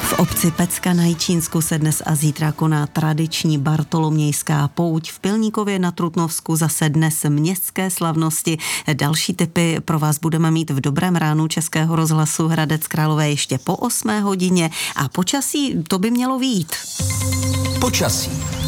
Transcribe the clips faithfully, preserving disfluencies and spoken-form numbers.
V obci Pecka na Jičínsku se dnes a zítra koná tradiční bartolomějská pouť. V Pilníkově na Trutnovsku zase dnes městské slavnosti. Další tipy pro vás budeme mít v Dobrém ránu Českého rozhlasu Hradec Králové ještě po osmé hodině a počasí to by mělo vyjít. Počasí.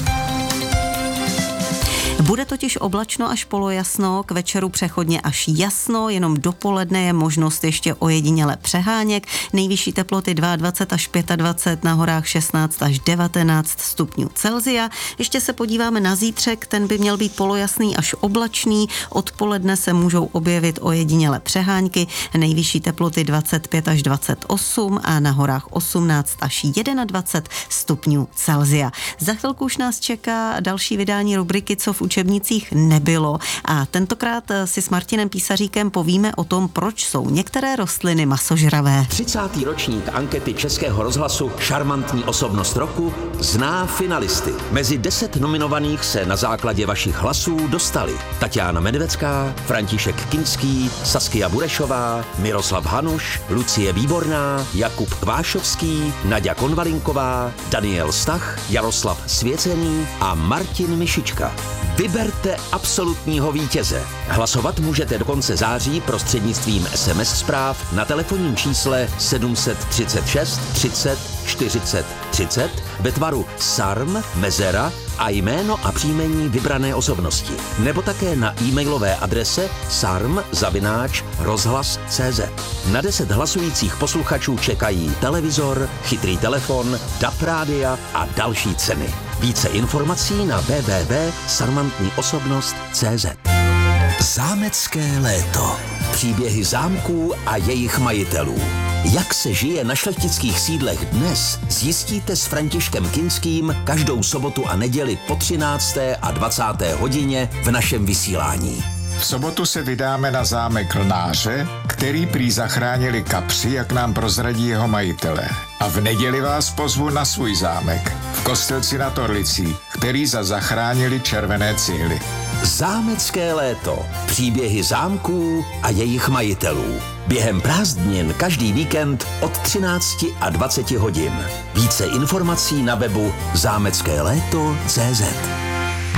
Bude totiž oblačno až polojasno, k večeru přechodně až jasno, jenom dopoledne je možnost ještě ojediněle přeháněk. Nejvyšší teploty dvacet dva až dvacet pět, na horách šestnáct až devatenáct stupňů Celsia. Ještě se podíváme na zítřek, ten by měl být polojasný až oblačný. Odpoledne se můžou objevit ojediněle přehánky. Nejvyšší teploty dvacet pět až dvacet osm a na horách osmnáct až dvacet jedna stupňů Celsia. Za chvilku už nás čeká další vydání rubriky Co v učebnicích nebylo a tentokrát si s Martinem Písaříkem povíme o tom, proč jsou některé rostliny masožravé. třicátý ročník ankety Českého rozhlasu Šarmantní osobnost roku zná finalisty. Mezi deset nominovaných se na základě vašich hlasů dostali Tatiana Medvecká, František Kinský, Saskia Burešová, Miroslav Hanuš, Lucie Výborná, Jakub Kvášovský, Naďa Konvalinková, Daniel Stach, Jaroslav Svěcený a Martin Mišička. Vyberte absolutního vítěze. Hlasovat můžete do konce září prostřednictvím es em es zpráv na telefonním čísle sedm set třicet šest třicet čtyřicet třicet ve tvaru sarm, mezera a jméno a příjmení vybrané osobnosti. Nebo také na e-mailové adrese sarm zavináč rozhlas tečka cé zet. Na deset hlasujících posluchačů čekají televizor, chytrý telefon, D A B rádia a další ceny. Více informací na w w w tečka sarmantní osobnost tečka cé zet. Zámecké léto. Příběhy zámků a jejich majitelů. Jak se žije na šlechtických sídlech dnes, zjistíte s Františkem Kinským každou sobotu a neděli po třinácté a dvacáté hodině v našem vysílání. V sobotu se vydáme na zámek Lnáře, který prý zachránili kapři, jak nám prozradí jeho majitelé. A v neděli vás pozvu na svůj zámek v Kostelci nad Orlicí, který za zachránili červené cihly. Zámecké léto. Příběhy zámků a jejich majitelů. Během prázdnin každý víkend od třinácti a dvaceti hodin. Více informací na webu zámecké léto tečka cé zet.